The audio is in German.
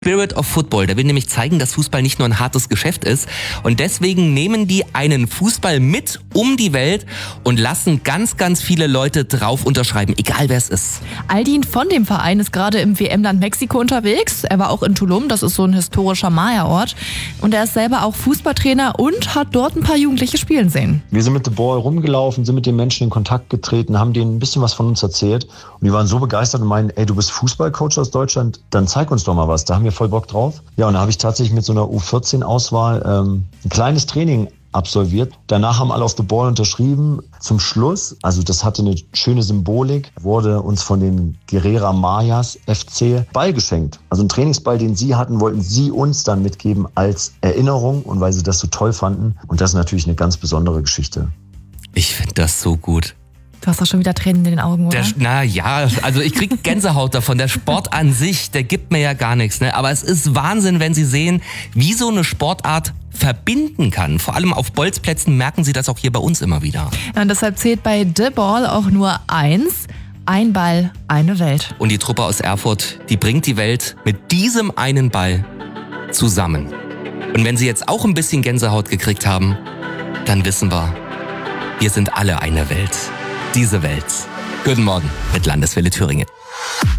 Spirit of Football, der will nämlich zeigen, dass Fußball nicht nur ein hartes Geschäft ist und deswegen nehmen die einen Fußball mit um die Welt und lassen ganz, ganz viele Leute drauf unterschreiben, egal wer es ist. Aldin von dem Verein ist gerade im WM-Land Mexiko unterwegs. Er war auch in Tulum, das ist so ein historischer Maya-Ort. Und er ist selber auch Fußballtrainer und hat dort ein paar Jugendliche spielen sehen. Wir sind mit The Ball rumgelaufen, sind mit den Menschen in Kontakt getreten, haben denen ein bisschen was von uns erzählt. Und die waren so begeistert und meinen, ey, du bist Fußballcoach aus Deutschland, dann zeig uns doch mal was. Da haben wir voll Bock drauf. Ja, und da habe ich tatsächlich mit so einer U14-Auswahl ein kleines Training absolviert. Danach haben alle auf The Ball unterschrieben. Zum Schluss, also das hatte eine schöne Symbolik, wurde uns von den Guerrera Mayas FC Ball geschenkt. Also ein Trainingsball, den sie hatten, wollten sie uns dann mitgeben als Erinnerung und weil sie das so toll fanden. Und das ist natürlich eine ganz besondere Geschichte. Ich finde das so gut. Du hast doch schon wieder Tränen in den Augen, oder? Also ich krieg Gänsehaut davon. Der Sport an sich, der gibt mir ja gar nichts, ne? Aber es ist Wahnsinn, wenn Sie sehen, wie so eine Sportart verbinden kann. Vor allem auf Bolzplätzen merken Sie das auch hier bei uns immer wieder. Ja, und deshalb zählt bei The Ball auch nur eins: ein Ball, eine Welt. Und die Truppe aus Erfurt, die bringt die Welt mit diesem einen Ball zusammen. Und wenn Sie jetzt auch ein bisschen Gänsehaut gekriegt haben, dann wissen wir sind alle eine Welt. Diese Welt. Guten Morgen mit Landeswelle Thüringen.